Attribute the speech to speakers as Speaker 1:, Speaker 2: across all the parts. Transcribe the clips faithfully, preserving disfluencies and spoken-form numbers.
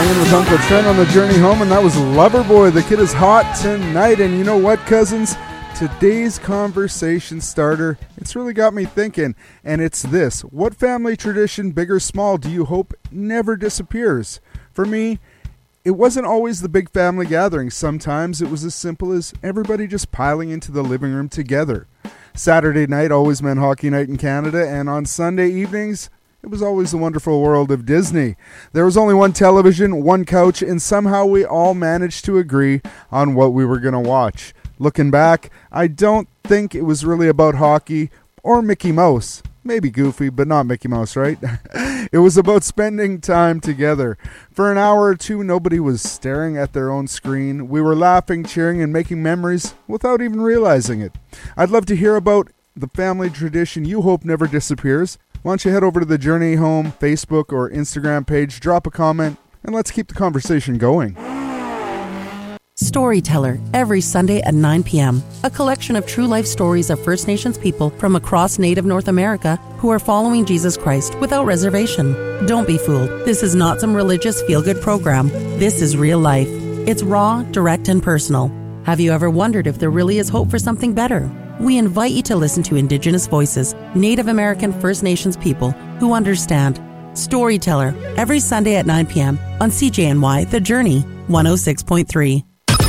Speaker 1: Hanging with Uncle Trent on the journey home, and that was Loverboy. The kid is hot tonight, and you know what, cousins? Today's conversation starter, it's really got me thinking, and it's this. What family tradition, big or small, do you hope never disappears? For me, it wasn't always the big family gathering. Sometimes it was as simple as everybody just piling into the living room together. Saturday night always meant hockey night in Canada, and on Sunday evenings, it was always the wonderful world of Disney. There was only one television, one couch, and somehow we all managed to agree on what we were going to watch. Looking back, I don't think it was really about hockey or Mickey Mouse. Maybe Goofy, but not Mickey Mouse, right? It was about spending time together. For an hour or two, nobody was staring at their own screen. We were laughing, cheering, and making memories without even realizing it. I'd love to hear about the family tradition you hope never disappears. Why don't you head over to the Journey Home Facebook or Instagram page, drop a comment, and let's keep the conversation going.
Speaker 2: Storyteller, every Sunday at nine p.m. A collection of true life stories of First Nations people from across Native North America who are following Jesus Christ without reservation. Don't be fooled. This is not some religious feel-good program. This is real life. It's raw, direct, and personal. Have you ever wondered if there really is hope for something better? We invite you to listen to Indigenous voices, Native American First Nations people who understand. Storyteller, every Sunday at nine p.m. on C J N Y The Journey, one oh six point three.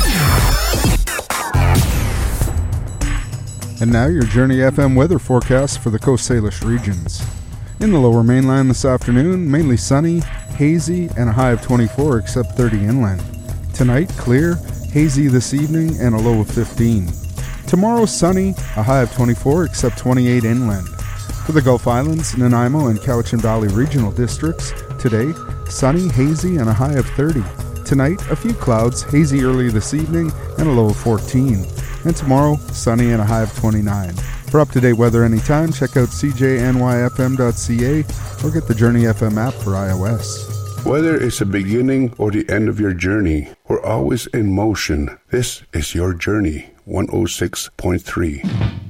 Speaker 1: And now your Journey F M weather forecast for the Coast Salish regions. In the lower mainland this afternoon, mainly sunny, hazy, and a high of twenty-four except thirty inland. Tonight, clear, hazy this evening, and a low of fifteen. Tomorrow, sunny, a high of twenty-four except twenty-eight inland. For the Gulf Islands, Nanaimo, and Cowichan Valley regional districts, today, sunny, hazy, and a high of thirty. Tonight, a few clouds, hazy early this evening, and a low of fourteen. And tomorrow, sunny and a high of twenty-nine. For up-to-date weather anytime, check out c j n y f m dot c a or get the Journey F M app for iOS.
Speaker 3: Whether it's the beginning or the end of your journey, we're always in motion. This is your Journey, one oh six point three.